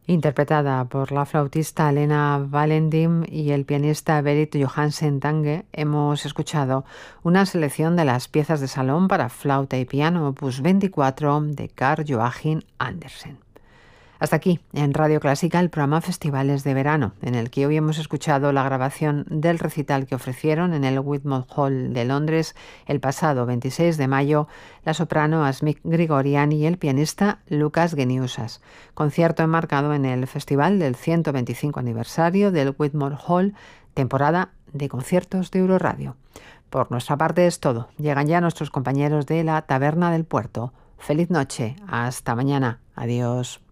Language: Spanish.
Interpretada por la flautista Lena Valentim y el pianista Berit Johansen Tange, hemos escuchado una selección de las piezas de salón para flauta y piano opus 24 de Carl Joachim Andersen. Hasta aquí, en Radio Clásica, el programa Festivales de Verano, en el que hoy hemos escuchado la grabación del recital que ofrecieron en el Whitmore Hall de Londres el pasado 26 de mayo la soprano Asmik Grigorian y el pianista Lucas Geniusas, concierto enmarcado en el Festival del 125 aniversario del Whitmore Hall, temporada de conciertos de Euroradio. Por nuestra parte es todo. Llegan ya nuestros compañeros de la Taberna del Puerto. Feliz noche. Hasta mañana. Adiós.